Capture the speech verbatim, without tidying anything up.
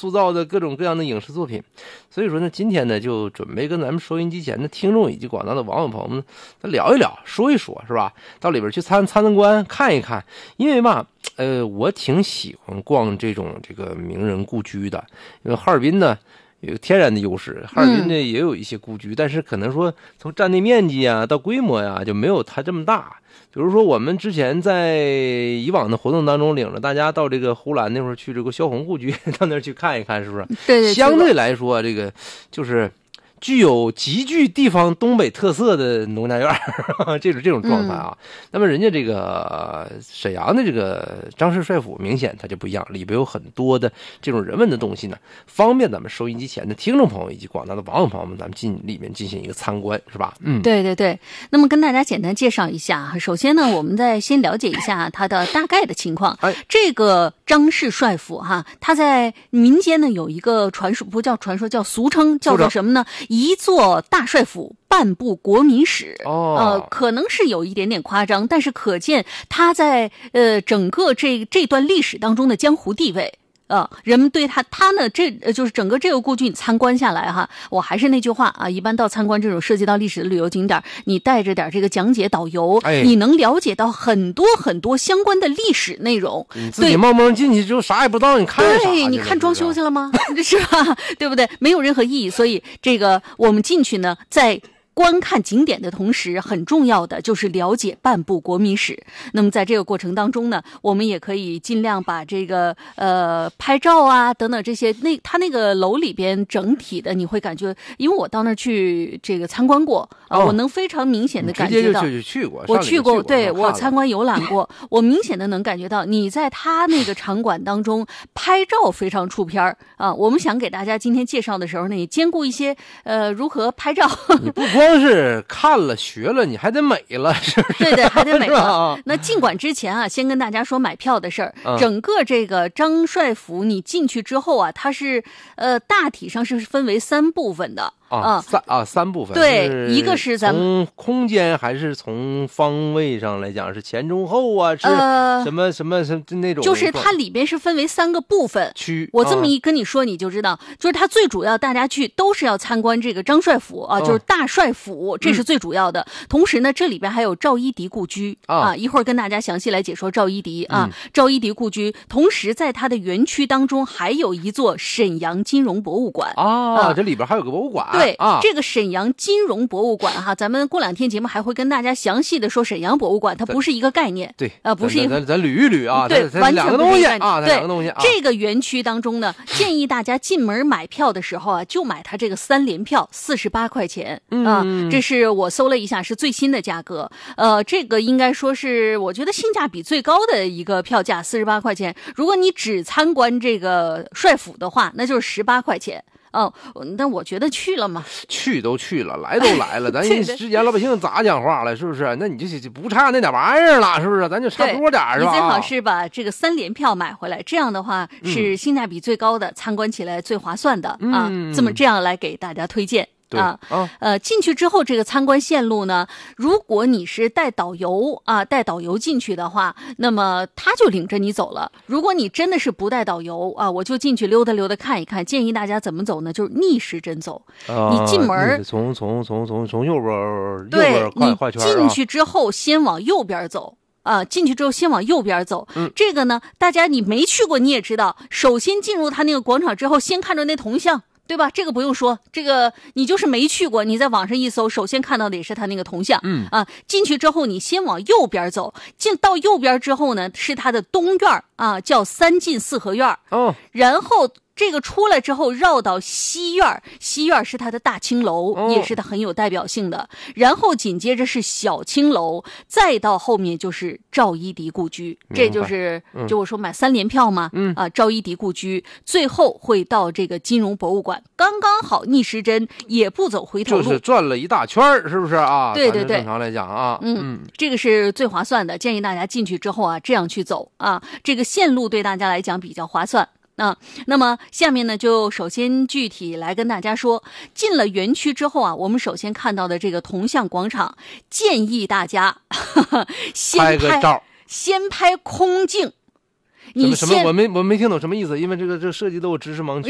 塑造的各种各样的影视作品。所以说呢，今天呢就准备跟咱们收音机前的听众以及广大的网友朋友们聊一聊，说一说，是吧？到里边去参参参观看一看，因为嘛，呃，我挺喜欢逛这种这个名人故居的，因为哈尔滨呢有天然的优势，哈尔滨呢也有一些故居，嗯、但是可能说从占地面积啊到规模呀、啊、就没有它这么大。比如说我们之前在以往的活动当中领着大家到这个呼兰那会儿去这个萧红故居，到那儿去看一看，是不是？ 对对， 相对来说这个就是具有极具地方东北特色的农家院这种这种状态啊、嗯。那么人家这个沈阳的这个张氏帅府明显它就不一样，里边有很多的这种人文的东西呢，方便咱们收音机前的听众朋友以及广大的网友朋友们，咱们进里面进行一个参观，是吧？嗯， 对对对。那么跟大家简单介绍一下，首先呢，我们再先了解一下它的大概的情况。 哎， 这个张氏帅府哈，它在民间呢有一个传说，不叫传说，叫俗称，叫做什么呢？一座大帅府，半部国民史。 哦， 呃，可能是有一点点夸张，但是可见他在呃整个这这段历史当中的江湖地位。呃，人们对他他呢，这就是整个这个故居你参观下来哈，我还是那句话啊，一般到参观这种涉及到历史的旅游景点，你带着点这个讲解导游， 哎、 你能了解到很多很多相关的历史内容。 你自己冒蒙进去之后啥也不知道，你看啥？ 对，你看装修去了吗？是吧？对不对？没有任何意义。所以这个我们进去呢，在观看景点的同时，很重要的就是了解半部国民史。那么在这个过程当中呢，我们也可以尽量把这个呃拍照啊等等这些，那他那个楼里边整体的你会感觉，因为我到那儿去这个参观过啊、呃哦，我能非常明显的感觉到， 直接就去过， 我去过， 过对我参观游览过，我明显的能感觉到你在他那个场馆当中拍照非常出片儿啊。我们想给大家今天介绍的时候呢，也兼顾一些呃如何拍照。 你不光是看了学了，你还得美了，是不是？ 对对，还得美了。那尽管之前啊，先跟大家说买票的事儿、嗯。整个这个张帅府，你进去之后啊，它是呃大体上是分为三部分的。 啊，三啊三部分， 对，一个是咱们从空间还是从方位上来讲，是前中后啊，是什么什么什么那种？ 就是它里边是分为三个部分区。 我这么一跟你说，你就知道，啊、就是它最主要，大家去都是要参观这个张帅府啊，就是大帅府，这是最主要的。嗯、同时呢，这里边还有赵一荻故居啊，啊一会儿跟大家详细来解说赵一荻啊，嗯、赵一荻故居。同时，在它的园区当中，还有一座沈阳金融博物馆啊，啊这里边还有个博物馆。 对、 啊， 这个沈阳金融博物馆哈，咱们过两天节目还会跟大家详细的说沈阳博物馆，它不是一个概念， 对， 啊、呃，不是一个， 咱咱捋一捋啊， 对，完全不是一个概念啊，两个东西啊。 这个园区当中呢，建议大家进门买票的时候啊，就买它这个三联票，四十八块钱啊、 嗯， 这是我搜了一下，是最新的价格，呃，这个应该说是我觉得性价比最高的一个票价，四十八块钱。如果你只参观这个帅府的话，那就是十八块钱。哦，那我觉得去了嘛， 去都去了，来都来了，咱之前老百姓咋讲话了，是不是？那你就不差那点玩意儿了，是不是？咱就差多点是吧？ 你最好是把这个三联票买回来，这样的话是性价比最高的，嗯、参观起来最划算的、嗯、啊。这么这样来给大家推荐。啊，呃，进去之后这个参观线路呢，如果你是带导游啊，带导游进去的话，那么他就领着你走了。如果你真的是不带导游啊，我就进去溜达溜达看一看。建议大家怎么走呢？就是逆时针走。 啊、 你进门从从从从从右边对， 右边画圈、啊、 你进去之后先往右边走。啊，进去之后先往右边走。 嗯， 这个呢，大家你没去过你也知道。首先进入他那个广场之后，先看着那铜像。对吧？这个不用说，这个你就是没去过，你在网上一搜，首先看到的也是他那个铜像。 嗯啊，进去之后你先往右边走，进到右边之后呢，是他的东院啊，叫三进四合院。 哦， 然后这个出来之后绕到西院，西院是它的大青楼、哦、也是它很有代表性的。然后紧接着是小青楼，再到后面就是赵一荻故居，这就是、嗯、就我说买三联票嘛， 嗯啊，赵一荻故居，最后会到这个金融博物馆，刚刚好逆时针，也不走回头路， 就是转了一大圈，是不是啊？ 对对对， 正常来讲啊， 嗯，嗯这个是最划算的，建议大家进去之后啊，这样去走啊，这个线路对大家来讲比较划算。啊，那么下面呢，就首先具体来跟大家说，进了园区之后啊，我们首先看到的这个铜像广场，建议大家呵呵先拍， 拍个照， 先拍空镜。你什么什么？我没我没听懂什么意思，因为这个这涉及到我知识盲区。